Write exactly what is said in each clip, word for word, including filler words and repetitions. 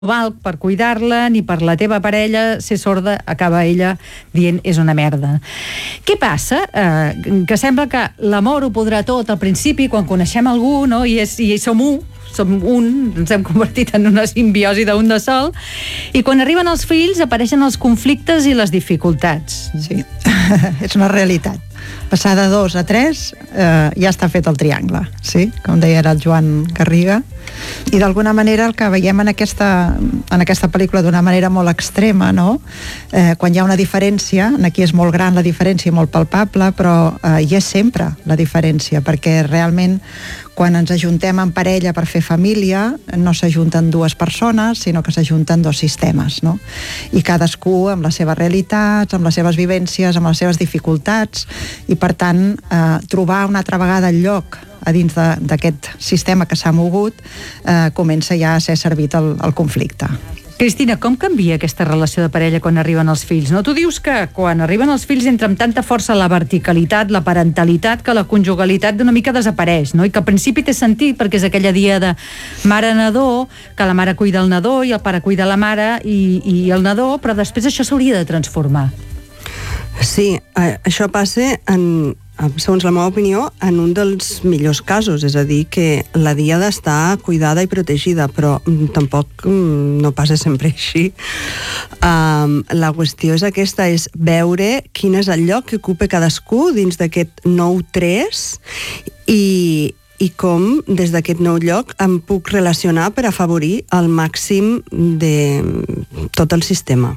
val per cuidar-la ni per la teva parella, ser sorda, acaba ella dient és una merda. Què passa? Eh, que sembla que l'amor ho podrà tot al principi, quan coneixem algú, no? I, és, i som un, som un, ens hem convertit en una simbiosi d'un de sol, i quan arriben els fills apareixen els conflictes i les dificultats. Sí, és una realitat. Passar de dos a tres eh, ja està fet el triangle, sí? Com deia el Joan Garriga. I d'alguna manera el que veiem en aquesta, en aquesta pel·lícula d'una manera molt extrema, no? Eh, quan hi ha una diferència, aquí és molt gran la diferència, molt palpable, però eh, hi és sempre la diferència, perquè realment quan ens ajuntem en parella per fer família, no s'ajunten dues persones, sinó que s'ajunten dos sistemes, no? I cadascú amb les seves realitats, amb les seves vivències, amb les seves dificultats, i per tant eh, trobar una altra vegada el lloc a dins d'aquest sistema que s'ha mogut eh, comença ja a ser servit el, el conflicte. Cristina, com canvia aquesta relació de parella quan arriben els fills? No? Tu dius que quan arriben els fills entra amb tanta força la verticalitat, la parentalitat, que la conjugalitat d'una mica desapareix, no? I que al principi té sentit perquè és aquella dia de mare-nadó, que la mare cuida el nadó i el pare cuida la mare i, i el nadó, però després això s'hauria de transformar. Sí, eh, això passa en... segons la meva opinió, en un dels millors casos, és a dir, que la dia ha d'estar cuidada i protegida, però tampoc no passa sempre així. Um, la qüestió és aquesta, és veure quin és el lloc que ocupa cadascú dins d'aquest nou tres i, i com des d'aquest nou lloc em puc relacionar per afavorir el màxim de tot el sistema.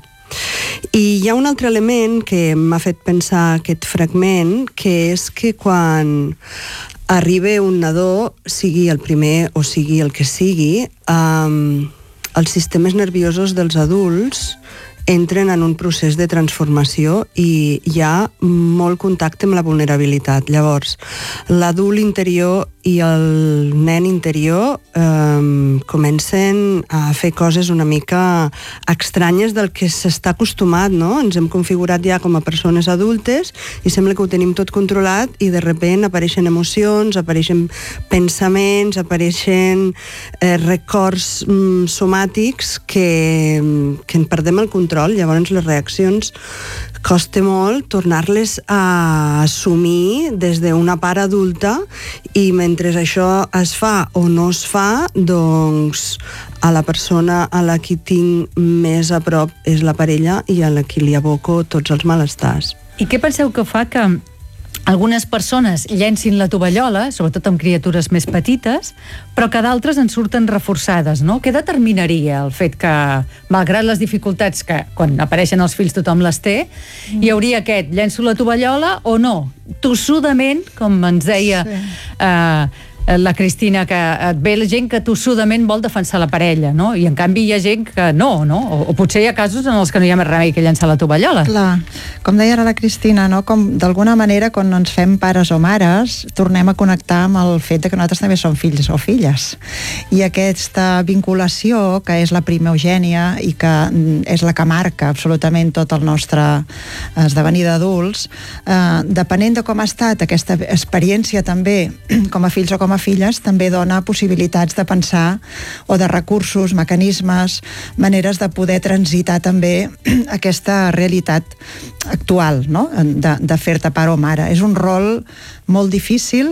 I hi ha un altre element que m'ha fet pensar aquest fragment, que és que quan arriba un nadó, sigui el primer o sigui el que sigui, um, els sistemes nerviosos dels adults entren en un procés de transformació i hi ha molt contacte amb la vulnerabilitat. Llavors, l'adult interior i el nen interior eh, comencen a fer coses una mica estranyes del que s'està acostumat, no? Ens hem configurat ja com a persones adultes i sembla que ho tenim tot controlat i de sobte apareixen emocions, apareixen pensaments, apareixen eh, records mm, somàtics que, que en perdem el control. Llavors les reaccions costa molt tornar-les a assumir des d'una part adulta i mentre això es fa o no es fa, doncs a la persona a la qui tinc més a prop és la parella i a la qui li aboco tots els malestars. I què penseu que fa que algunes persones llencin la tovallola, sobretot amb criatures més petites, però que d'altres en surten reforçades, no? Què determinaria el fet que, malgrat les dificultats que quan apareixen els fills tothom les té, hi hauria aquest, llenço la tovallola o no? Tossudament, com ens deia sí. eh, la Cristina, que et ve la gent que tossudament vol defensar la parella, no? I en canvi hi ha gent que no, no? O, o potser hi ha casos en els que no hi ha més remei que llençar la tovallola. Clar, com deia ara la Cristina, no? Com d'alguna manera quan ens fem pares o mares tornem a connectar amb el fet de que nosaltres també som fills o filles. I aquesta vinculació, que és la primogènia i que és la que marca absolutament tot el nostre esdevenir d'adults, eh, depenent de com ha estat aquesta experiència també com a fills o com a a filles, també dona possibilitats de pensar o de recursos, mecanismes, maneres de poder transitar també aquesta realitat actual, no? de, de fer-te pare o mare. És un rol molt difícil,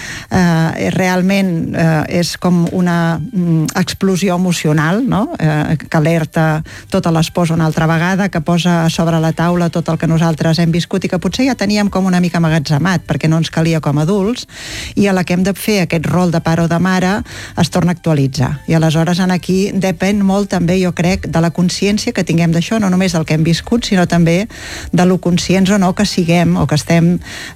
eh, realment eh, és com una mm, explosió emocional, no? eh, que alerta totes les posa una altra vegada, que posa sobre la taula tot el que nosaltres hem viscut i que potser ja teníem com una mica amagatzemat perquè no ens calia com a adults, i a la que hem de fer aquest rol de pare o de mare es torna a actualitzar. I aleshores en aquí depèn molt també, jo crec, de la consciència que tinguem d'això, no només del que hem viscut, sinó també de lo conscients o no que siguem o que estem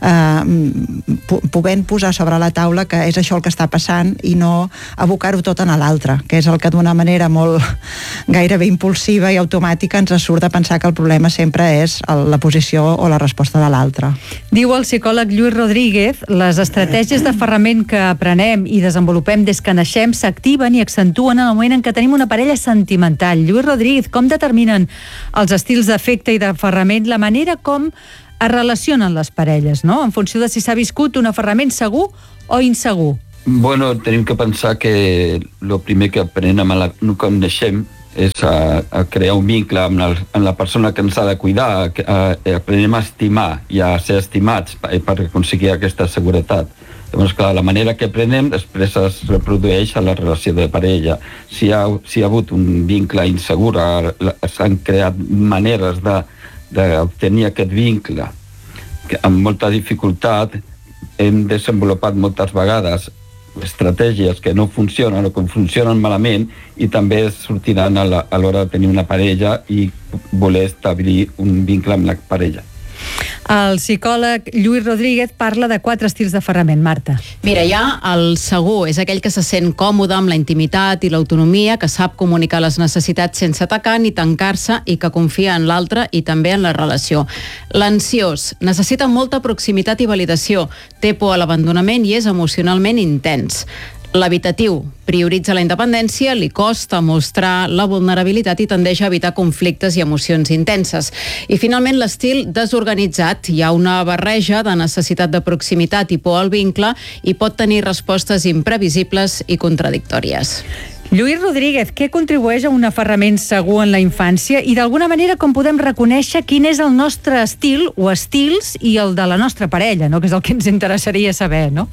eh, podent posar sobre la taula que és això el que està passant i no abocar-ho tot en l'altre, que és el que d'una manera molt gairebé impulsiva i automàtica ens surt de pensar que el problema sempre és la posició o la resposta de l'altre. Diu el psicòleg Lluís Rodríguez, les estratègies d'aferrament que aprenem i desenvolupem des que naixem s'activen i accentuen en el moment en què tenim una parella sentimental. Lluís Rodríguez, com determinen els estils d'afecte i d'aferrament la manera com es relacionen les parelles, no? En funció de si s'ha viscut un aferrament segur o insegur. Bueno, tenim que pensar que el primer que aprenem quan naixem és a, a crear un vincle amb la, amb la persona que ens ha de cuidar, a, a, a aprenem a estimar i a ser estimats per, per aconseguir aquesta seguretat. Llavors, clar, la manera que aprenem després es reprodueix a la relació de parella. Si hi ha, si hi ha hagut un vincle insegur, s'han creat maneres de, d'obtenir aquest vincle que amb molta dificultat, hem desenvolupat moltes vegades estratègies que no funcionen o que funcionen malament i també sortiran a l'hora de tenir una parella i voler establir un vincle amb la parella. El psicòleg Lluís Rodríguez parla de quatre estils d'aferrament. Marta. Mira, hi ha el segur, és aquell que se sent còmode amb la intimitat i l'autonomia, que sap comunicar les necessitats sense atacar ni tancar-se i que confia en l'altre i també en la relació. L'ansiós necessita molta proximitat i validació, té por a l'abandonament i és emocionalment intens. L'evitatiu prioritza la independència, li costa mostrar la vulnerabilitat i tendeix a evitar conflictes i emocions intenses. I finalment l'estil desorganitzat. Hi ha una barreja de necessitat de proximitat i por al vincle i pot tenir respostes imprevisibles i contradictòries. Lluís Rodríguez, què contribueix a un aferrament segur en la infància i d'alguna manera com podem reconèixer quin és el nostre estil o estils i el de la nostra parella, no? Que és el que ens interessaria saber, no?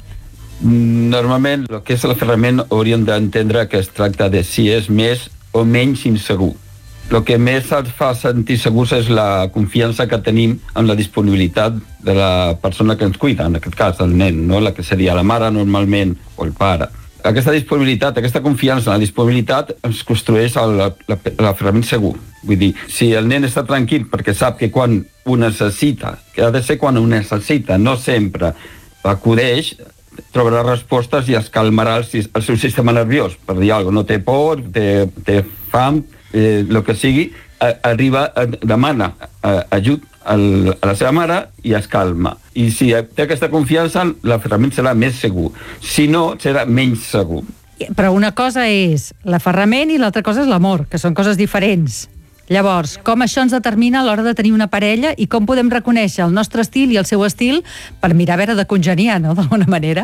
Normalment, el que és l'aferrament hauríem d'entendre que es tracta de si és més o menys insegur. El que més ens fa sentir segurs és la confiança que tenim en la disponibilitat de la persona que ens cuida, en aquest cas el nen, no? La que seria la mare normalment o el pare. Aquesta disponibilitat, aquesta confiança en la disponibilitat ens construeix l'aferrament segur. Vull dir, si el nen està tranquil perquè sap que quan ho necessita, que ha de ser quan ho necessita, no sempre acudeix, trobarà respostes i es calmarà el, el seu sistema nerviós, per dir alguna cosa. No té por, té, té fam, eh, el que sigui, a, arriba, a, demana a, ajut al, a la seva mare i es calma. I si té aquesta confiança, l'aferrament serà més segur. Si no, serà menys segur. Però una cosa és l'aferrament i l'altra cosa és l'amor, que són coses diferents. Llavors, com això ens determina a l'hora de tenir una parella i com podem reconèixer el nostre estil i el seu estil per mirar a veure de congeniar, no?, d'alguna manera?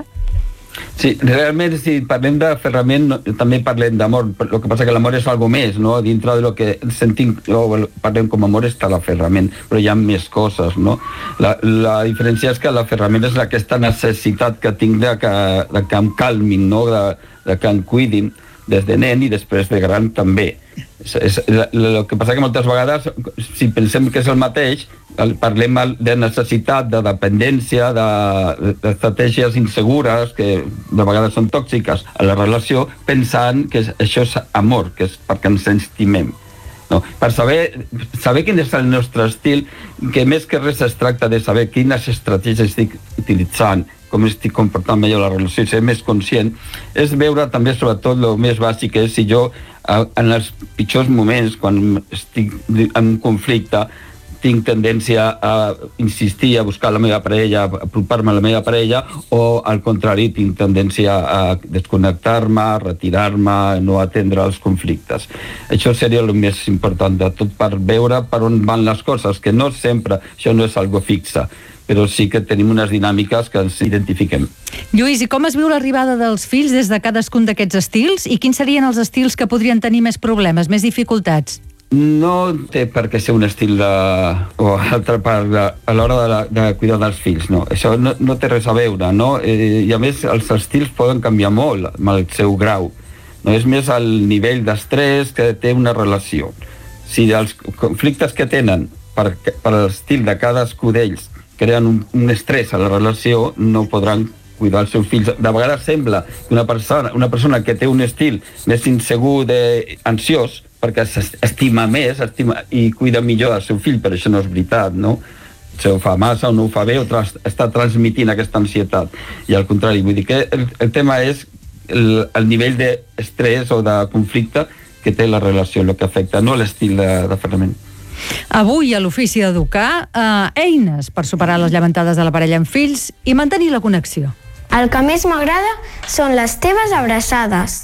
Sí, realment, si parlem d'aferrament, no, també parlem d'amor. El que passa que l'amor és algo més, no? Dintre de lo que sentim, o parlem com amor, està l'aferrament, però hi ha més coses, no? La, la diferència és que l'aferrament és aquesta necessitat que tinc de que, de que em calmin, no? De, de que em cuidin, des de nen i després de gran també. És, és, el que passa que moltes vegades, si pensem que és el mateix, parlem de necessitat, de dependència, d'estratègies de, insegures, que de vegades són tòxiques a la relació, pensant que això és amor, que és perquè ens estimem. No, per saber, saber quin és el nostre estil, que més que res es tracta de saber quines estratègies estic utilitzant, com estic comportant millor la relació i ser més conscient, és veure també, sobretot, el més bàsic, que és si jo, en els pitjors moments, quan estic en conflicte, tinc tendència a insistir, a buscar la meva parella, a apropar-me a la meva parella, o al contrari, tinc tendència a desconnectar-me, a retirar-me, a no atendre els conflictes. Això seria el més important de tot, per veure per on van les coses, que no sempre, això no és algo fixa, però sí que tenim unes dinàmiques que ens identifiquem. Lluís, i com es viu l'arribada dels fills des de cadascun d'aquests estils? I quins serien els estils que podrien tenir més problemes, més dificultats? No té per què ser un estil de, o altra part de, a l'hora de, de cuidar dels fills, no. Això no, no té res a veure, no? Eh, I a més, els estils poden canviar molt amb el seu grau. No és més el nivell d'estrès que té una relació. Si els conflictes que tenen per, per l'estil de cadascú d'ells creen un, un estrès a la relació, no podran cuidar els seus fills. De vegades sembla que una persona, una persona que té un estil més insegur, de, ansiós, perquè s'estima més estima, i cuida millor el seu fill, però això no és veritat, no? Si ho fa massa o no ho fa bé, o trans, està transmitint aquesta ansietat. I al contrari, vull dir que el, el tema és el, el nivell d'estrès o de conflicte que té la relació, el que afecta, no l'estil d'aferrament. Avui a l'Ofici d'Educar, eh, eines per superar les llevantades de la parella amb fills i mantenir la connexió. El que més m'agrada són les teves abraçades.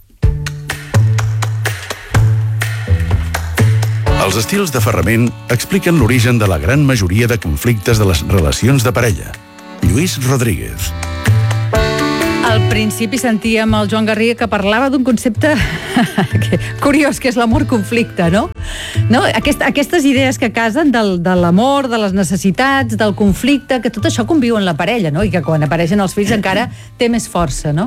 Els estils d'aferrament expliquen l'origen de la gran majoria de conflictes de les relacions de parella. Lluís Rodríguez. Al principi sentíem el Joan Garriga que parlava d'un concepte curiós, que és l'amor-conflicte, no? no? Aquest, aquestes idees que casen del, de l'amor, de les necessitats, del conflicte, que tot això conviu en la parella, no? I que quan apareixen els fills encara té més força, no?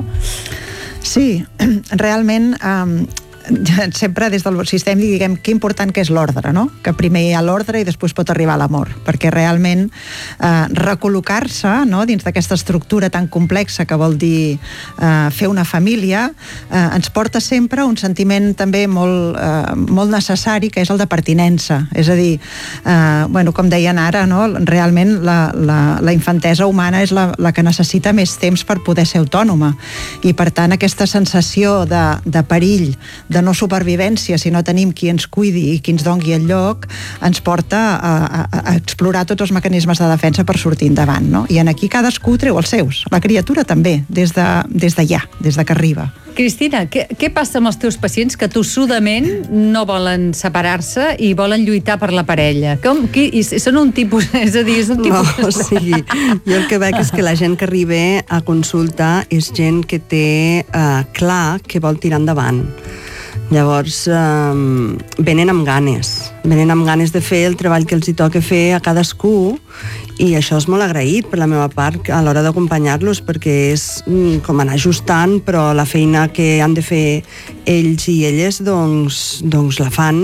Sí, realment... Um... sempre des del sistema diguem que important que és l'ordre, no? Que primer hi ha l'ordre i després pot arribar l'amor, perquè realment eh, recol·locar-se, no? Dins d'aquesta estructura tan complexa que vol dir eh, fer una família, eh, ens porta sempre un sentiment també molt, eh, molt necessari, que és el de pertinença. És a dir, eh, bueno, com deien ara, no? Realment la, la, la infantesa humana és la, la que necessita més temps per poder ser autònoma, i per tant aquesta sensació de, de perill, de de no supervivència, si no tenim qui ens cuidi i qui ens dongui el lloc, ens porta a, a, a explorar tots els mecanismes de defensa per sortir endavant, no? I en aquí cadascú treu els seus. La criatura també, des de, des de ja, des de que arriba. Cristina, què, què passa amb els teus pacients que tossudament no volen separar-se i volen lluitar per la parella? Com, qui, i són un tipus... És a dir, és un tipus... No, o sigui, jo el que veig és que la gent que arriba a consulta és gent que té eh, clar que vol tirar endavant. Llavors, eh, venen amb ganes, venen amb ganes de fer el treball que els hi toca fer a cadascú, i això és molt agraït per la meva part a l'hora d'acompanyar-los, perquè és mm, com anar ajustant, però la feina que han de fer ells i elles, doncs, doncs la fan,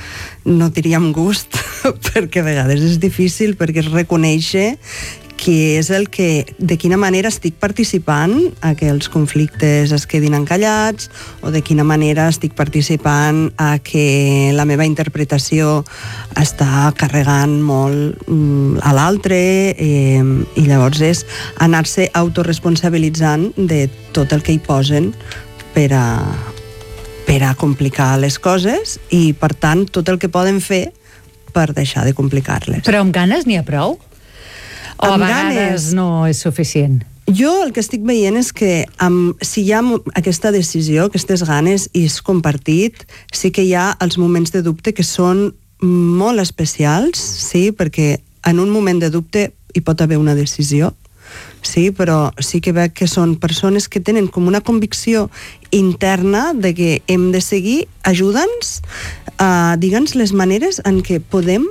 no diria amb gust, perquè a vegades és difícil, perquè es reconèixer que és el que, de quina manera estic participant a que els conflictes es quedin encallats, o de quina manera estic participant a que la meva interpretació està carregant molt mm, a l'altre, eh, i llavors és anar-se autoresponsabilitzant de tot el que hi posen per a, per a complicar les coses, i per tant tot el que poden fer per deixar de complicar-les. Però amb ganes n'hi ha prou? O a vegades ganes, no és suficient? Jo el que estic veient és que amb, si hi ha aquesta decisió, aquestes ganes, i és compartit, sí que hi ha els moments de dubte que són molt especials, sí, perquè en un moment de dubte hi pot haver una decisió, sí, però sí que veig que són persones que tenen com una convicció interna de que hem de seguir, ajuda'ns, uh, digue'ns les maneres en què podem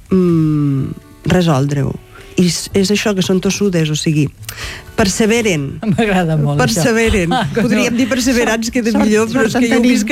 mm, resoldre-ho. I és això, que són tossudes, o sigui, perseveren. M'agrada molt perseveren. això. Perseveren. Podríem dir perseverants, que de millor, però és que jo ho visc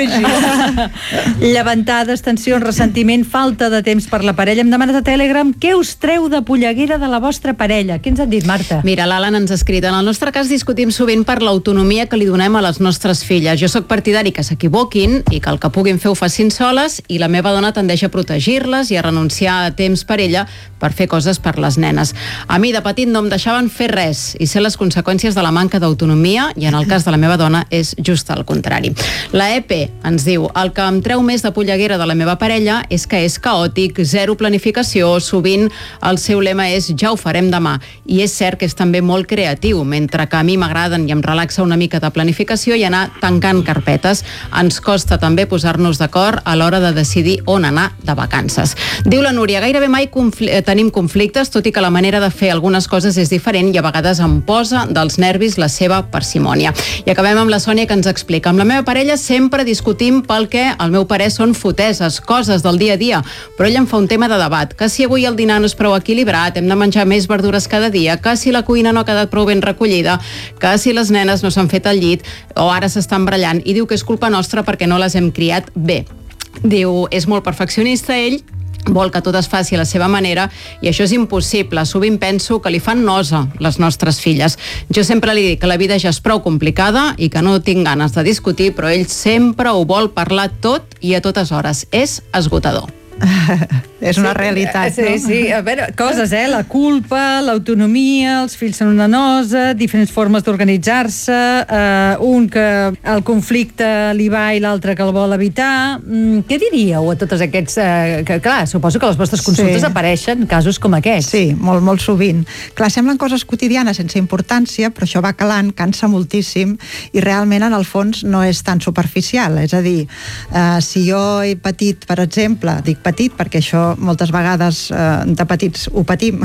així. Llevantades, tensions, ressentiment, falta de temps per la parella. Em demanes a Telegram què us treu de polleguera de la vostra parella. Què ens han dit, Marta? Mira, l'Alan ens ha escrit: en el nostre cas discutim sovint per l'autonomia que li donem a les nostres filles. Jo sóc partidari que s'equivoquin i que el que puguin fer ho facin soles, i la meva dona tendeix a protegir-les i a renunciar a temps per ella per fer coses per les nenes. A mi de petit no em deixaven fer res i ser les conseqüències de la manca d'autonomia, i en el cas de la meva dona és just al contrari. La E P ens diu: el que em treu més de polleguera de la meva parella és que és caòtic, zero planificació, sovint el seu lema és ja ho farem demà, i és cert que és també molt creatiu, mentre que a mi m'agraden i em relaxa una mica de planificació i anar tancant carpetes. Ens costa també posar-nos d'acord a l'hora de decidir on anar de vacances. Diu la Núria: gairebé mai confl- tenim conflictes, tot i que la manera de fer algunes coses és diferent i a vegades em posa dels nervis la seva parsimònia. I acabem amb la Sònia, que ens explica: amb la meva parella sempre discutim pel que al meu parer són foteses, coses del dia a dia, però ell em fa un tema de debat, que si avui el dinar no és prou equilibrat, hem de menjar més verdures cada dia, que si la cuina no ha quedat prou ben recollida, que si les nenes no s'han fet al llit o ara s'estan brallant, i diu que és culpa nostra perquè no les hem criat bé. Diu, és molt perfeccionista ell, vol que tot es faci a la seva manera, i això és impossible. Sovint penso que li fan nosa les nostres filles. Jo sempre li dic que la vida ja és prou complicada i que no tinc ganes de discutir, però ell sempre ho vol parlar tot i a totes hores. És esgotador. És una realitat, sí, no? Sí, sí, a veure, coses, eh? La culpa, l'autonomia, els fills són una nosa, diferents formes d'organitzar-se, eh, un que el conflicte li va i l'altre que el vol evitar. Mm, què diríeu a tots aquests... Eh, que, clar, suposo que a les vostres consultes sí. apareixen casos com aquests. Sí, molt, molt sovint. Clar, semblen coses quotidianes sense importància, però això va calant, cansa moltíssim, i realment en el fons no és tan superficial. És a dir, eh, si jo he patit, per exemple, dic petit, perquè això moltes vegades eh, de petits ho patim,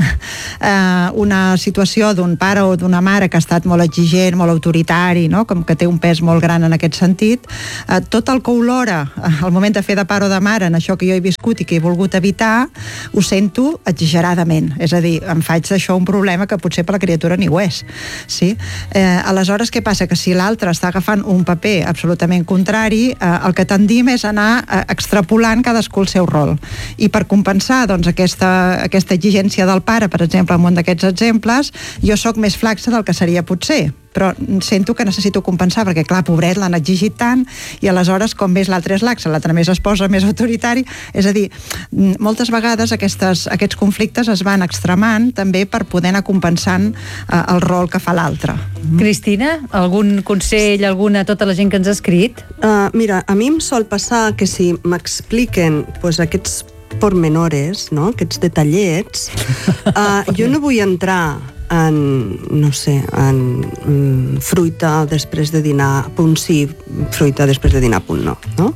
eh, una situació d'un pare o d'una mare que ha estat molt exigent, molt autoritari, no? Com que té un pes molt gran en aquest sentit, eh, tot el que olora al moment de fer de pare o de mare en això que jo he viscut i que he volgut evitar, ho sento exageradament. És a dir, em faig d'això un problema que potser per la criatura ni ho és. Sí? Eh, aleshores, què passa? Que si l'altre està agafant un paper absolutament contrari, eh, el que tendim és anar eh, extrapolant cadascú el seu rol. I per compensar doncs, aquesta, aquesta exigència del pare, per exemple, en un d'aquests exemples, jo sóc més flaxa del que seria potser, però sento que necessito compensar, perquè clar, pobret, l'han exigit tant, i aleshores, com més l'altre és laxa, l'altre més es posa més autoritari, és a dir, moltes vegades aquestes, aquests conflictes es van extremant també per poder anar compensant eh, el rol que fa l'altre. Cristina, algun consell, alguna, tota la gent que ens ha escrit? Uh, mira, a mi em sol passar que si m'expliquen pues, aquests pormenores, no? Aquests detallets, uh, jo no vull entrar en, no sé, en mm, fruita després de dinar, punt sí, fruita després de dinar, punt no, no?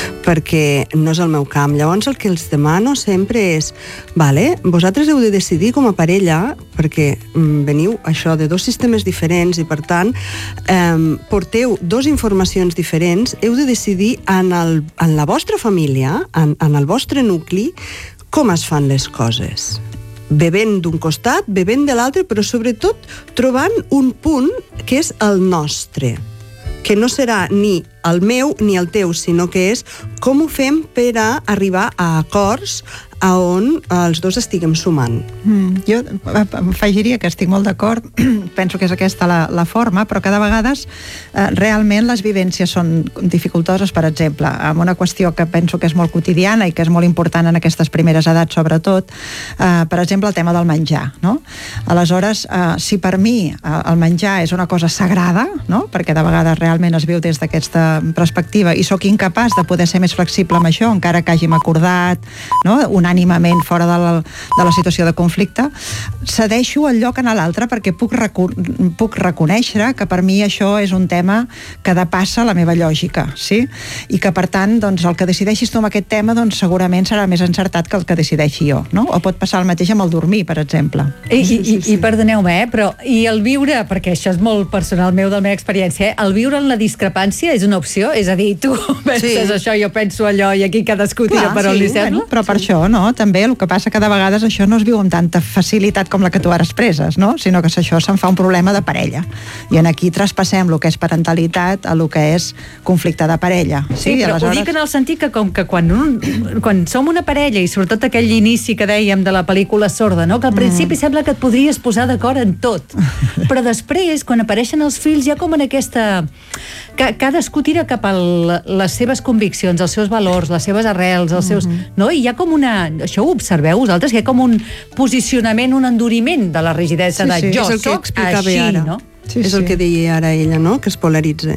Perquè no és el meu camp. Llavors el que els demano sempre és, vale, vosaltres heu de decidir com a parella, perquè mm, veniu això de dos sistemes diferents i per tant eh, porteu dos informacions diferents, heu de decidir en, el, en la vostra família, en, en el vostre nucli, com es fan les coses. Bevent d'un costat, bevent de l'altre, però sobretot trobant un punt que és el nostre, que no serà ni el meu ni el teu, sinó que és com ho fem per a arribar a acords a on els dos estiguem sumant. Mm, jo afegiria que estic molt d'acord, penso que és aquesta la, la forma, però cada vegades eh, realment les vivències són dificultoses, per exemple, amb una qüestió que penso que és molt quotidiana i que és molt important en aquestes primeres edats, sobretot, eh, per exemple, el tema del menjar, no? Aleshores, eh, si per mi eh, el menjar és una cosa sagrada, no? Perquè de vegades realment es viu des d'aquesta perspectiva i sóc incapaç de poder ser més flexible amb això, encara que hàgim acordat, no? Unànimement fora de la, de la situació de conflicte, cedeixo el lloc en l'altre perquè puc, reco puc reconèixer que per mi això és un tema que depassa la meva lògica, sí? I que per tant, doncs, el que decideixis tu amb aquest tema, doncs segurament serà més encertat que el que decideixi jo, no? O pot passar el mateix amb el dormir, per exemple. I, i, i, i perdoneu-me, eh? Però i el viure, perquè això és molt personal meu, de la meva experiència, eh? El viure en la discrepància és una opció? És a dir, tu penses sí. això, jo penso allò, i aquí cadascú tira per on sí, li sembla? Bueno, però per sí. això, no? També el que passa que de vegades això no es viu amb tanta facilitat com la que tu ara expresses, no? Sinó que això se'n fa un problema de parella. I en aquí traspassem el que és parentalitat a el que és conflicte de parella. Sí, sí però aleshores... ho dic en el sentit que com que quan, un, quan som una parella, i sobretot aquell inici que dèiem de la pel·lícula Sorda, no? Que al principi mm. sembla que et podries posar d'acord en tot. Però després, quan apareixen els fills, ja com en aquesta... que cadascú tira cap a les seves conviccions, els seus valors, les seves arrels, els seus... Mm-hmm. No? I hi ha com una... Això ho observeu vosaltres? Que hi ha com un posicionament, un enduriment de la rigidesa sí, sí. de jo soc així, ara. No? Sí, és sí. el que deia ara ella, no? Que es polaritza.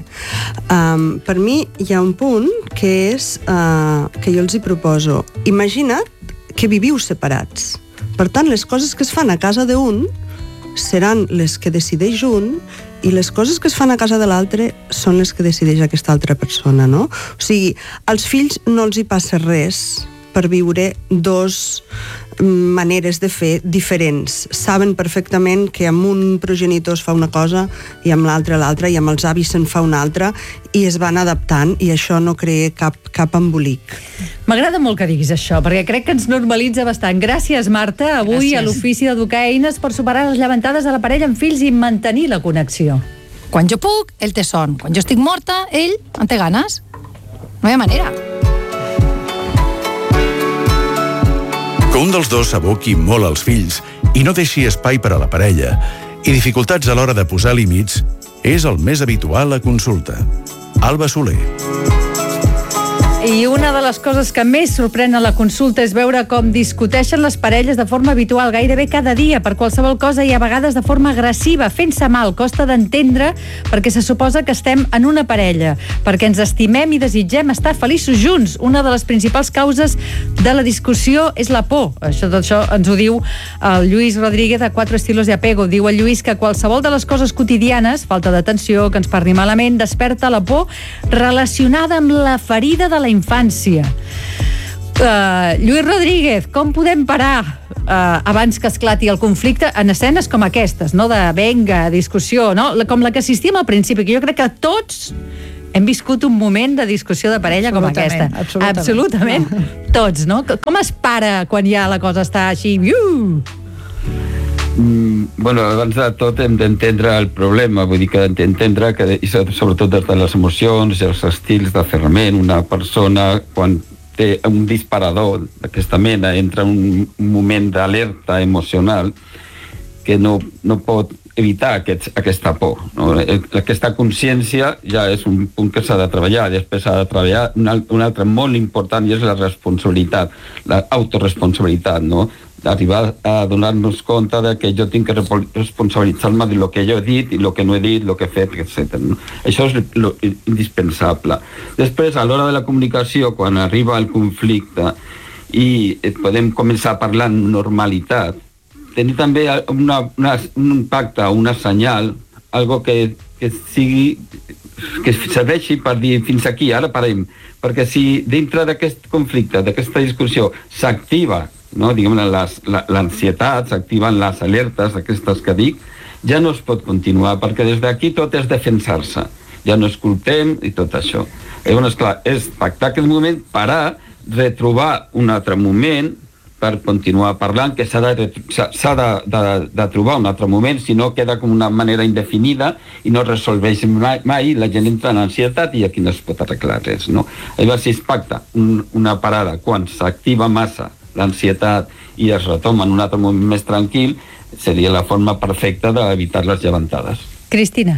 Um, per mi hi ha un punt que és uh, que jo els hi proposo. Imagina't que viviu separats. Per tant, les coses que es fan a casa d'un seran les que decideix un i les coses que es fan a casa de l'altre són les que decideix aquesta altra persona, no? O sigui, als fills no els hi passa res per viure dos maneres de fer diferents. Saben perfectament que amb un progenitor es fa una cosa i amb l'altre l'altra, i amb els avis se'n fa una altra, i es van adaptant, i això no crea cap, cap embolic. M'agrada molt que diguis això, perquè crec que ens normalitza bastant. Gràcies, Marta, avui Gràcies. A l'Ofici d'Educar Eines per superar les llevantades de la parella amb fills i mantenir la connexió. Quan jo puc, ell té son. Quan jo estic morta, ell en té ganes. No hi ha manera. Que un dels dos s'aboqui molt als fills i no deixi espai per a la parella i dificultats a l'hora de posar límits és el més habitual a consulta. Alba Soler. I una de les coses que més sorprèn a la consulta és veure com discuteixen les parelles de forma habitual, gairebé cada dia, per qualsevol cosa, i a vegades de forma agressiva, fent-se mal. Costa d'entendre perquè se suposa que estem en una parella, perquè ens estimem i desitgem estar feliços junts. Una de les principals causes de la discussió és la por. Això, això ens ho diu el Lluís Rodríguez de Cuatro Estilos de Apego. Diu el Lluís que qualsevol de les coses quotidianes, falta d'atenció, que ens parli malament, desperta la por relacionada amb la ferida de la infància. Uh, Lluís Rodríguez, com podem parar uh, abans que esclati el conflicte en escenes com aquestes, no? De venga, discussió, no? Com la que assistíem al principi, que jo crec que tots hem viscut un moment de discussió de parella com aquesta. Absolutament. Absolutament. Tots, no? Com es para quan ja la cosa està així? Uh! Mm, bueno, abans de tot hem d'entendre el problema, vull dir que entendre que, i sobretot des de les emocions i els estils d'aferrament, una persona quan té un disparador d'aquesta mena entra en un moment d'alerta emocional que no, no pot evitar aquest, aquesta por, no? Aquesta consciència ja és un punt que s'ha de treballar. Després s'ha de treballar un, un altre molt important, i és la responsabilitat, l'autoresponsabilitat, no? Arribar a donar-nos compte de que jo tinc que responsabilitzar-me de lo que jo he dit i lo que no he dit, lo que he fet, etcètera. No? Això és lo indispensable. Després, a l'hora de la comunicació, quan arriba el conflicte i podem començar a parlar en normalitat, tenir també una, una, un impacte, una senyal, algo que, que sigui que serveixi per dir fins aquí, ara parem, perquè si dintre d'aquest conflicte, d'aquesta discussió, s'activa, no, diguem, l'ansietat, s'activen les alertes aquestes que dic, ja no es pot continuar, perquè des d'aquí tot és defensar-se, ja no escoltem i tot això. Llavors, clar, és pactar aquest moment, parar, retrobar un altre moment per continuar parlant, que s'ha de, s'ha de, de, de trobar un altre moment, si no queda com una manera indefinida i no resolveix mai, mai la gent entra en ansietat i aquí no es pot arreglar res, no? Llavors, si es pacta un, una parada quan s'activa massa l'ansietat i es retoma en un altre moment més tranquil, seria la forma perfecta d'evitar les llevantades. Cristina.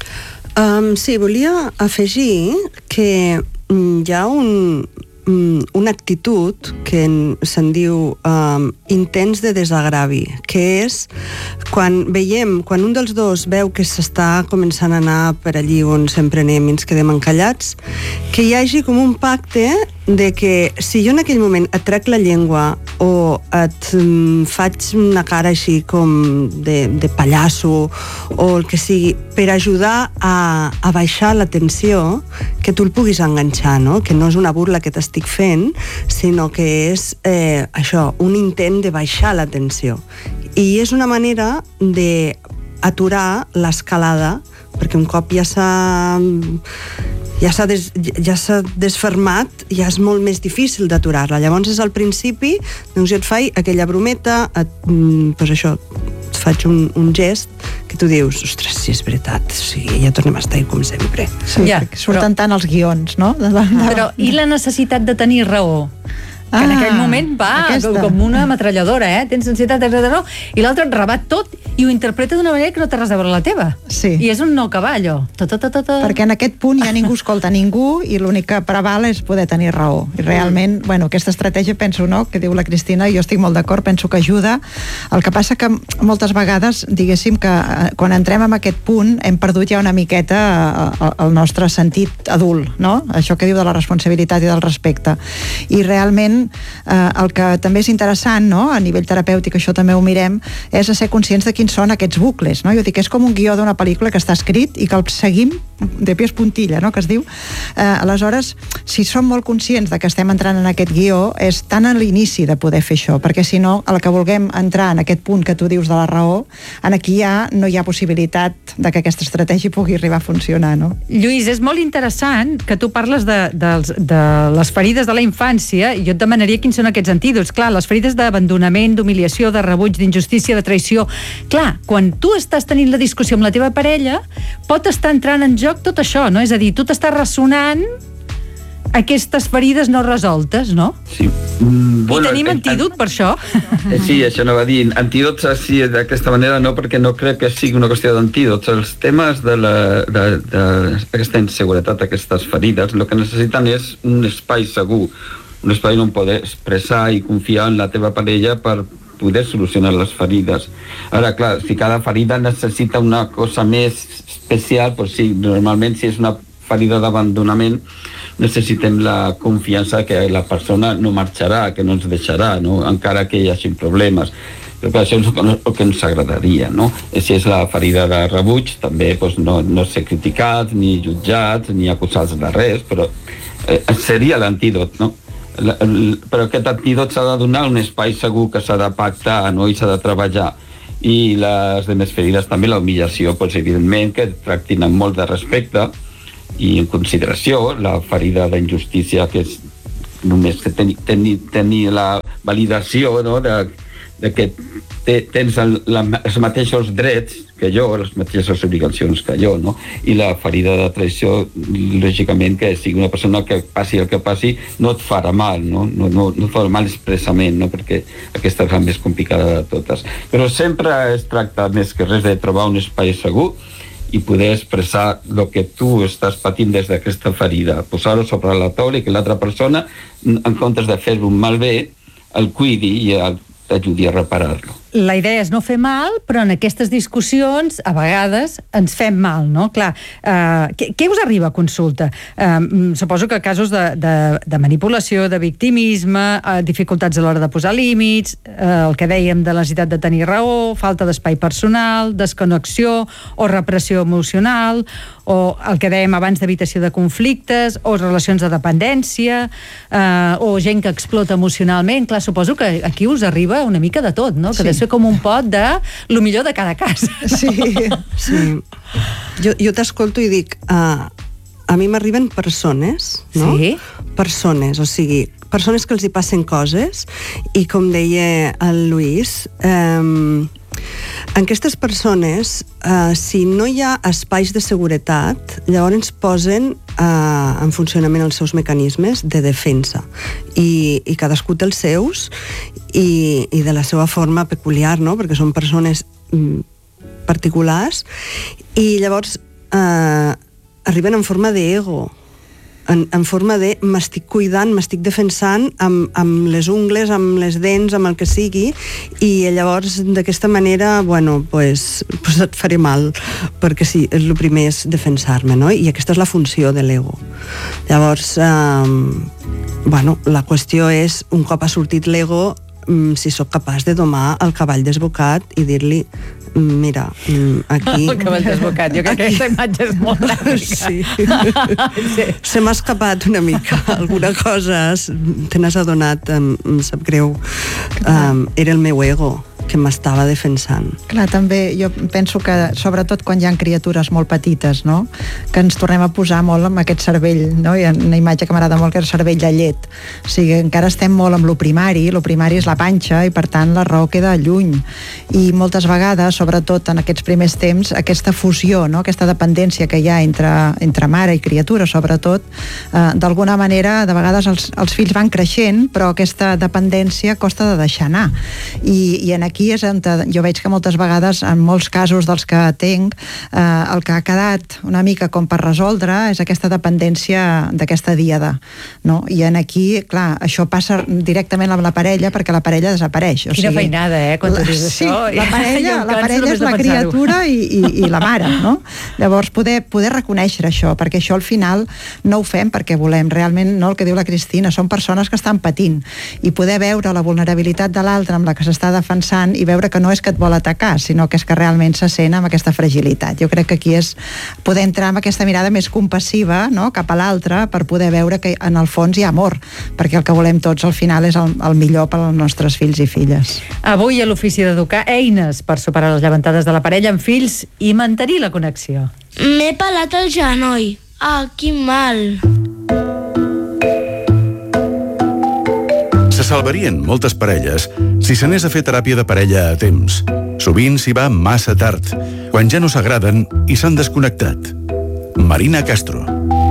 Um, sí, volia afegir que um, hi ha un, um, una actitud que en, se'n diu um, intents de desagravi, que és quan veiem, quan un dels dos veu que s'està començant a anar per allí on sempre anem i ens quedem encallats, que hi hagi com un pacte de que si jo en aquell moment et trec la llengua o et um, faig una cara així com de, de pallasso o el que sigui, per ajudar a, a baixar la tensió, que tu el puguis enganxar, no? Que no és una burla que t'estic fent, sinó que és eh, això, un intent de baixar la tensió. I és una manera d'aturar l'escalada, perquè un cop ja s'ha ja s'ha des, ja s'ha desfermat, ja és molt més difícil d'aturar-la. Llavors és al principi, doncs jo et faig aquella brometa, et, doncs això, et faig un, un gest que tu dius, ostres, si és veritat, o sigui, ja tornem a estar com sempre. Sí, ja, surten però... tant els guions, no? De, de... Però i la necessitat de tenir raó? Que ah, en aquell moment va aquesta. com una metralladora, eh? Tens ansietat, etcètera, i l'altre et rebat tot i ho interpreta d'una manera que no té res a veure la teva. Sí. I és un no cavallo. Ta, ta, ta, ta, ta. Perquè en aquest punt ja ningú escolta ningú i l'únic que preval és poder tenir raó. I realment, mm. bueno, aquesta estratègia, penso, no?, que diu la Cristina, i jo estic molt d'acord, penso que ajuda. El que passa que moltes vegades, diguéssim que quan entrem en aquest punt hem perdut ja una miqueta el nostre sentit adult, no? Això que diu de la responsabilitat i del respecte. I realment Eh, el que també és interessant, no?, a nivell terapèutic, això també ho mirem, és a ser conscients de quins són aquests bucles, no? Jo dic, és com un guió d'una pel·lícula que està escrit i que el seguim de pies puntilla, no?, que es diu. Eh, aleshores, si som molt conscients de que estem entrant en aquest guió, és tan a l'inici de poder fer això, perquè si no, el que vulguem entrar en aquest punt que tu dius de la raó, en aquí ja no hi ha possibilitat de que aquesta estratègia pugui arribar a funcionar, no? Lluís, és molt interessant que tu parles de, de, de les ferides de la infància, i jo et demanaria quins són aquests antídots. Clar, les ferides d'abandonament, d'humiliació, de rebuig, d'injustícia, de traïció. Clar, quan tu estàs tenint la discussió amb la teva parella, pot estar entrant en joc tot això, no? És a dir, tu t'estàs ressonant aquestes ferides no resoltes, no? Sí. Mm, bueno, I tenim eh, antídot per això? Eh, sí, això no va dir. Antídots així d'aquesta manera no, perquè no crec que sigui una qüestió d'antídots. Els temes de d'aquesta inseguretat, aquestes ferides, el que necessiten és un espai segur, un espai on poder expressar i confiar en la teva parella per poder solucionar les ferides. Ara, clar, si cada ferida necessita una cosa més especial, doncs sí, normalment si és una ferida d'abandonament necessitem la confiança que la persona no marxarà, que no ens deixarà, no?, encara que hi hagi problemes. Però això és el que ens agradaria, no? Si és la ferida de rebuig, també doncs, no, no ser criticats, ni jutjats, ni acusats de res, però eh, seria l'antídot, no? la, la, però aquest antídot s'ha de donar un espai segur que s'ha de pactar, no? I s'ha de treballar. I les demés ferides també, la humillació, doncs, evidentment que tractin amb molt de respecte i en consideració. La ferida d'injustícia, que és només que tenir, tenir, tenir la validació, no? de, de que te, tens el, la, els mateixos drets que jo, les mateixes obligacions que jo, no? I la ferida de traïció, lògicament, que sigui una persona que passi el que passi, no et farà mal, no? No, no, no et farà mal expressament, no? Perquè aquesta és la més complicada de totes. Però sempre es tracta, més que res, de trobar un espai segur i poder expressar el que tu estàs patint des d'aquesta ferida, posar-ho sobre la taula i que l'altra persona, en comptes de fer un malbé, el cuidi i t'ajudi a reparar-lo. La idea és no fer mal, però en aquestes discussions a vegades ens fem mal, no? Clar, eh, què, què us arriba a consulta? Eh, suposo que casos de, de, de manipulació, de victimisme, eh, dificultats a l'hora de posar límits, eh, el que dèiem de la necessitat de tenir raó, falta d'espai personal, desconnexió o repressió emocional, o el que dèiem abans d'evitació de conflictes, o relacions de dependència, eh, o gent que explota emocionalment. Clar, suposo que aquí us arriba una mica de tot, no? Que sí. Com un pot de lo millor de cada cas. Sí, sí. Jo, jo t'escolto i dic, uh, a mi m'arriben persones, no? Sí. Persones, o sigui, persones que els hi passen coses i, com deia el Lluís, um, aquestes persones, uh, si no hi ha espais de seguretat, llavors posen uh, en funcionament els seus mecanismes de defensa i, i cadascú té els seus i, i de la seva forma peculiar, no? Perquè són persones mm, particulars i llavors uh, arriben en forma d'ego, en, en forma de m'estic cuidant, m'estic defensant amb, amb les ungles, amb les dents, amb el que sigui, i llavors d'aquesta manera, bueno, pues, pues et faré mal, perquè sí, el primer és defensar-me, no? I aquesta és la funció de l'ego. Llavors, eh, bueno, la qüestió és, un cop ha sortit l'ego, si sóc capaç de domar el cavall desbocat i dir-li, mira, aquí... El cavall desbocat, jo crec que aquesta imatge és molt gràfica. Sí. Sí. Se m'ha escapat una mica, alguna cosa, te n'has adonat, em, em sap greu. Um, era el meu ego que m'estava defensant. Clar, també jo penso que, sobretot quan hi ha criatures molt petites, no? Que ens tornem a posar molt amb aquest cervell, no? Hi ha una imatge que m'agrada molt, que és el cervell de llet. O sigui, encara estem molt amb lo primari, lo primari és la panxa, i per tant la raó queda lluny. I moltes vegades, sobretot en aquests primers temps, aquesta fusió, no? Aquesta dependència que hi ha entre, entre mare i criatura, sobretot, eh, d'alguna manera, de vegades els, els fills van creixent, però aquesta dependència costa de deixar anar. I, i en aquí és on jo veig que moltes vegades, en molts casos dels que tenc, eh, el que ha quedat una mica com per resoldre és aquesta dependència d'aquesta díada, no? I en aquí, clar, això passa directament amb la parella, perquè la parella desapareix. O Quina sigui, feinada, eh, quan tu dius sí, això. La parella, la parella és la criatura i, i, i la mare, no? Llavors, poder, poder reconèixer això, perquè això al final no ho fem perquè volem, realment, no, el que diu la Cristina, són persones que estan patint, i poder veure la vulnerabilitat de l'altre amb la que s'està defensant i veure que no és que et vol atacar, sinó que és que realment se sent amb aquesta fragilitat. Jo crec que aquí és poder entrar amb aquesta mirada més compassiva, no?, cap a l'altre, per poder veure que en el fons hi ha amor, perquè el que volem tots al final és el, el millor per als nostres fills i filles. Avui a l'Ofici d'Educar, eines per superar les llevantades de la parella amb fills i mantenir la connexió. M'he pelat el genoll. Ah, quin mal. Se salvarien moltes parelles si s'anés a fer teràpia de parella a temps. Sovint s'hi va massa tard, quan ja no s'agraden i s'han desconnectat. Marina Castro.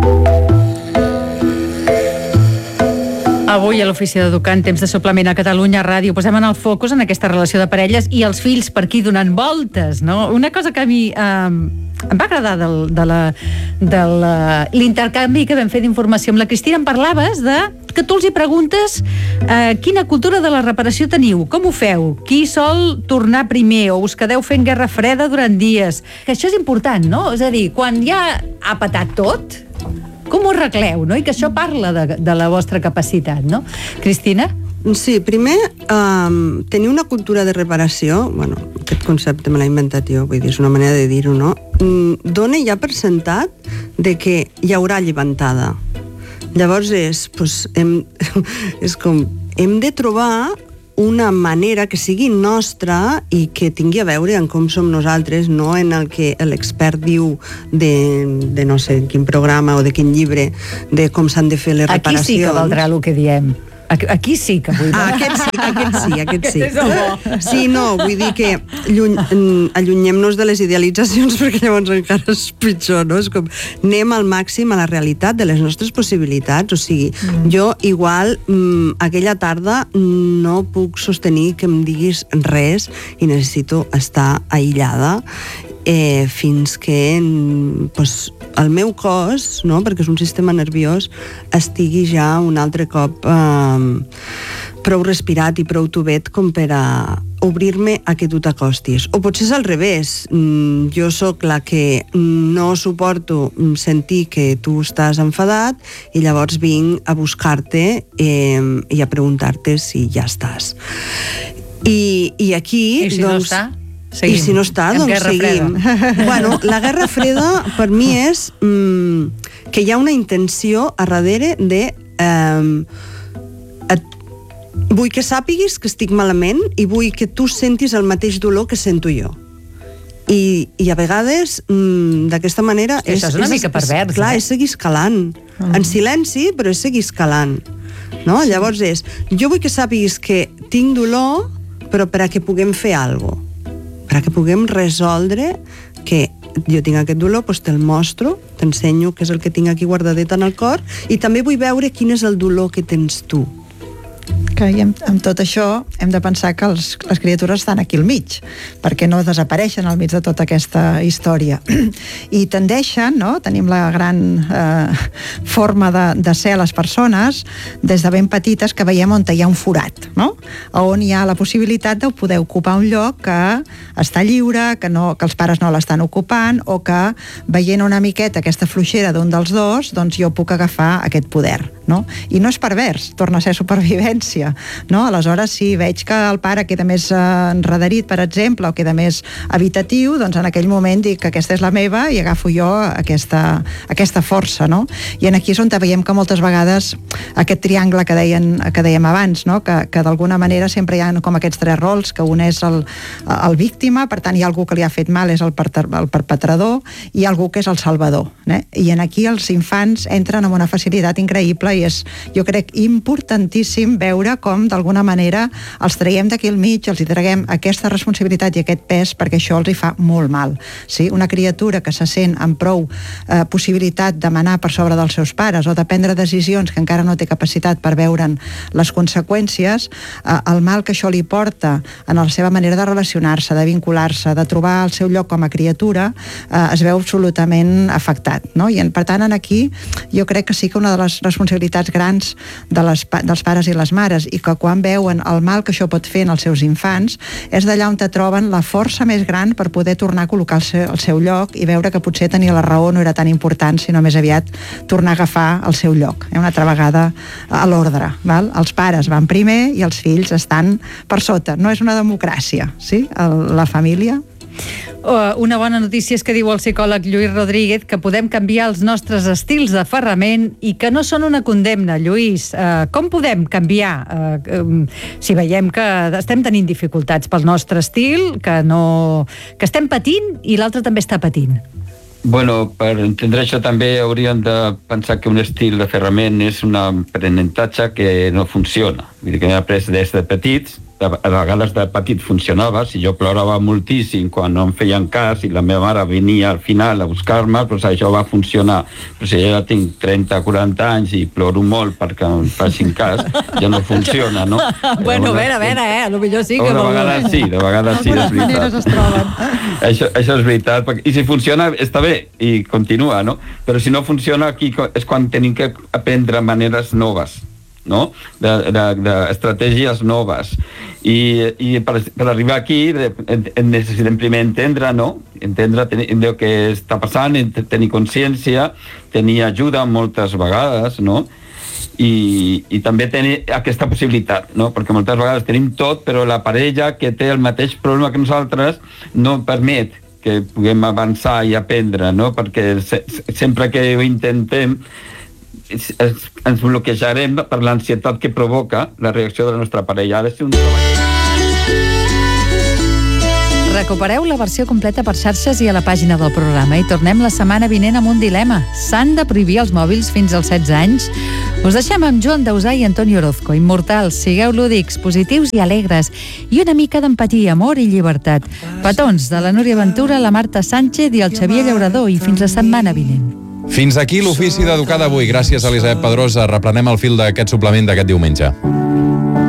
Avui a l'Ofici d'Educar, en temps de suplement a Catalunya Ràdio, posem en el focus en aquesta relació de parelles i els fills per aquí donant voltes, no? Una cosa que a mi eh, em va agradar del, de la, de la, l'intercanvi que vam fer d'informació amb la Cristina, em parlaves de que tu els hi preguntes eh, quina cultura de la reparació teniu, com ho feu, qui sol tornar primer o us quedeu fent guerra freda durant dies, que això és important, no? És a dir, quan ja ha patat tot, com ho arregleu, no? I que això parla de, de la vostra capacitat, no? Cristina? Sí, primer, um, tenir una cultura de reparació, bueno, aquest concepte me l'he inventat jo, vull dir, és una manera de dir-ho, no? Mm, dona ja per sentat de que hi haurà llevantada. Llavors és, doncs, hem, és com, hem de trobar una manera que sigui nostra i que tingui a veure en com som nosaltres, no en el que l'expert diu de, de no sé quin programa o de quin llibre, de com s'han de fer les reparacions. Aquí sí que valdrà el que diem. Aquí sí que vull dir. Ah, aquest sí, aquest sí, aquest sí. Aquest és el bo. Sí, no, vull dir que lluny, allunyem-nos de les idealitzacions perquè llavors encara és pitjor, no? És com, anem al màxim a la realitat de les nostres possibilitats, o sigui, mm. jo igual mm, aquella tarda no puc sostenir que em diguis res i necessito estar aïllada Eh, fins que pues, el meu cos, no, perquè és un sistema nerviós, estigui ja un altre cop eh, prou respirat i prou tubet com per a obrir-me a que tu t'acostis. O potser és al revés. Mm, jo sóc la que no suporto sentir que tu estàs enfadat i llavors vinc a buscar-te eh, i a preguntar-te si ja estàs. I, i aquí... I si doncs, no està? Seguim. I si no està, En doncs seguim. Bueno, la guerra freda per mi és mm, que hi ha una intenció a darrere de eh, et, vull que sàpiguis que estic malament i vull que tu sentis el mateix dolor que sento jo. I, i a vegades mm, d'aquesta manera és, és una és, mica pervers, és, clar, eh? és seguir escalant mm. en silenci, però és seguir escalant, no? Sí. Llavors és, jo vull que sàpiguis que tinc dolor, però per a que puguem fer alguna cosa, per a que puguem resoldre que jo tinc aquest dolor, doncs te'l mostro, t'ensenyo què és el que tinc aquí guardadet en el cor i també vull veure quin és el dolor que tens tu. Que amb, amb tot això hem de pensar que els, les criatures estan aquí al mig, perquè no desapareixen al mig de tota aquesta història. I tendeixen, no? Tenim la gran eh, forma de, de ser les persones des de ben petites que veiem on hi ha un forat, no? On hi ha la possibilitat de poder ocupar un lloc que està lliure, que, no, que els pares no l'estan ocupant o que veient una miqueta aquesta fluixera d'un dels dos, doncs jo puc agafar aquest poder, no? I no és pervers, torna a ser supervivència, no? Aleshores, si veig que el pare queda més eh, enredarit, per exemple, o queda més habitatiu, doncs en aquell moment dic que aquesta és la meva i agafo jo aquesta, aquesta força, no? I en aquí és on veiem que moltes vegades aquest triangle que, deien, que dèiem abans, no? Que, que d'alguna manera sempre hi ha com aquests tres rols, que un és el, el víctima, per tant hi ha algú que li ha fet mal, és el, per, el perpetrador, i algú que és el salvador, eh? I en aquí els infants entren amb una facilitat increïble i és, jo crec, importantíssim veure com d'alguna manera els traiem d'aquí al mig, els hi traguem aquesta responsabilitat i aquest pes, perquè això els hi fa molt mal. Sí? Una criatura que se sent amb prou eh, possibilitat de manar per sobre dels seus pares o de prendre decisions que encara no té capacitat per veure'n les conseqüències, eh, el mal que això li porta en la seva manera de relacionar-se, de vincular-se, de trobar el seu lloc com a criatura, eh, es veu absolutament afectat, no? I en, per tant, aquí jo crec que sí que una de les responsabilitats grans de les, dels pares i les mares, i que quan veuen el mal que això pot fer en els seus infants, és d'allà on te troben la força més gran per poder tornar a col·locar el seu, el seu lloc i veure que potser tenir la raó no era tan important, sinó més aviat tornar a agafar el seu lloc, eh? Una altra vegada a l'ordre, val? Els pares van primer i els fills estan per sota. No és una democràcia, sí? El, la família. Una bona notícia és que diu el psicòleg Lluís Rodríguez que podem canviar els nostres estils d'aferrament i que no són una condemna. Lluís, eh, com podem canviar eh, si veiem que estem tenint dificultats pel nostre estil, que, no, que estem patint i l'altre també està patint? Bueno, per entendre això també hauríem de pensar que un estil d'aferrament és un aprenentatge que no funciona. Vull dir que hem après des de petits, a vegades de petit funcionava, si jo plorava moltíssim quan no em feien cas i la meva mare venia al final a buscar-me, doncs això va funcionar. Però si jo ja tinc trenta o quaranta anys i ploro molt perquè em facin cas, ja no funciona, no? Bueno, a veure, a veure, eh? A lo millor sí que... De vegades sí, de vegades sí, és veritat. Això, això és veritat. I si funciona, està bé, i continua, no? Però si no funciona, aquí és quan tenim que aprendre maneres noves, no? D'estratègies noves. I, i per, per arribar aquí necessitem primer entendre, no? Entendre el que està passant, tenir consciència, tenir ajuda moltes vegades, no? I, i també tenir aquesta possibilitat, no? Perquè moltes vegades tenim tot, però la parella que té el mateix problema que nosaltres no permet que puguem avançar i aprendre, no? Perquè se, sempre que ho intentem ens bloquejarem per l'ansietat que provoca la reacció de la nostra parella. Ha de ser un treball. Recupereu la versió completa per xarxes i a la pàgina del programa i tornem la setmana vinent amb un dilema. S'han de prohibir els mòbils fins als setze anys? Us deixem amb Joan Dausà i Antoni Orozco. Immortals, sigueu lúdics, positius i alegres i una mica d'empatia, amor i llibertat. Petons de la Núria Ventura, la Marta Sánchez i el Xavier Llaurador, i fins la setmana vinent. Fins aquí l'ofici d'educar d'avui. Gràcies a Elisabet Pedrosa. Reprenem el fil d'aquest suplement d'aquest diumenge.